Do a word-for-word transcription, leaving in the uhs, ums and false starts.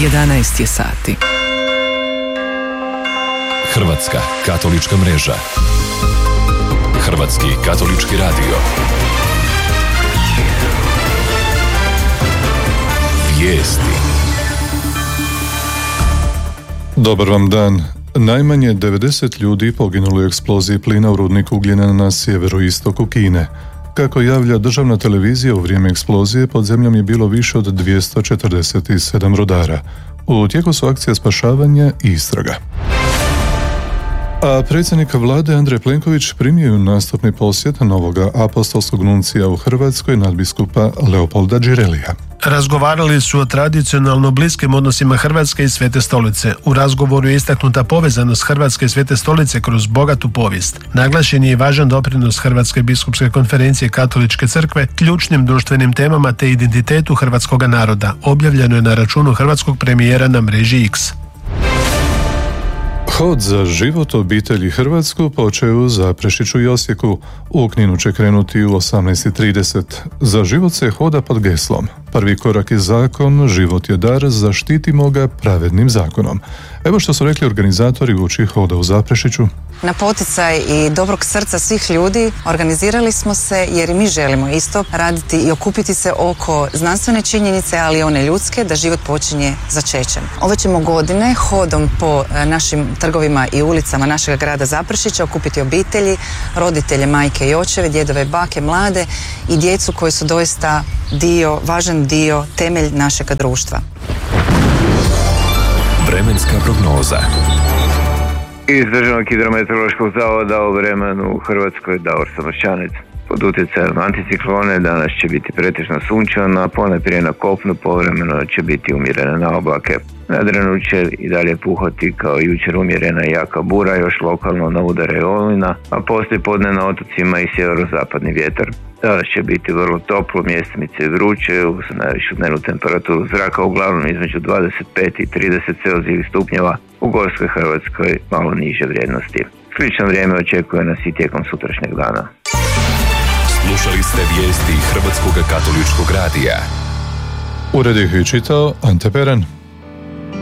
jedanaest je sati. Hrvatska katolička mreža. Hrvatski katolički radio. Vijesti. Dobar vam dan. Najmanje devedeset ljudi poginulo u eksploziji plina u rudniku ugljena na sjeveroistoku Kine. Kako javlja državna televizija, u vrijeme eksplozije pod zemljom je bilo više od dvjesto četrdeset sedam rudara. U tijeku su akcija spašavanja i istraga. A predsjednik vlade Andrej Plenković primio je nastupni posjet novoga apostolskog nuncija u Hrvatskoj, nadbiskupa Leopolda Đirelija. Razgovarali su o tradicionalno bliskim odnosima Hrvatske i Svete Stolice. U razgovoru je istaknuta povezanost Hrvatske i Svete Stolice kroz bogatu povijest. Naglašen je i važan doprinos Hrvatske biskupske konferencije Katoličke crkve ključnim društvenim temama te identitetu hrvatskoga naroda. Objavljeno je na računu hrvatskog premijera na mreži X. Hod za život obitelji Hrvatsku počeo u Zaprešiću i Osijeku. U Kninu će krenuti u osamnaest i trideset. Za život se hoda pod geslom. Prvi korak je zakon, život je dar, zaštitimo ga pravednim zakonom. Evo što su rekli organizatori uoči hoda u Zaprešiću. Na poticaj i dobrog srca svih ljudi organizirali smo se jer i mi želimo isto raditi i okupiti se oko znanstvene činjenice, ali i one ljudske, da život počinje začećem. Ove ćemo godine hodom po našim trgovima i ulicama našeg grada Zaprešića okupiti obitelji, roditelje, majke i očeve, djedove, bake, mlade i djecu koji su doista dio, važan dio, temelj našeg društva. Vremenska prognoza. Iz Državnog hidrometeorološkog zavoda o vremenu u Hrvatskoj Davor Samarčanec. Pod utjecajem anticiklone danas će biti pretežno sunčano, ponajprije na kopnu povremeno će biti umjerene na oblake. Na Jadranu će i dalje puhati kao jučer umjerena i jaka bura, još lokalno na udare olujna, a poslije podne na otocima i sjeverozapadni vjetar. Danas će biti vrlo toplo, mjestimice vruće, uz najvišu dnevnu temperaturu zraka uglavnom između dvadeset pet i trideset celzijevih stupnjeva, u gorskoj Hrvatskoj malo niže vrijednosti. Slično vrijeme očekuje nas i tijekom sutrašnjeg dana. Slušali ste vijesti Hrvatskog katoličkog radija. Ured ih je čitao Ante Peran.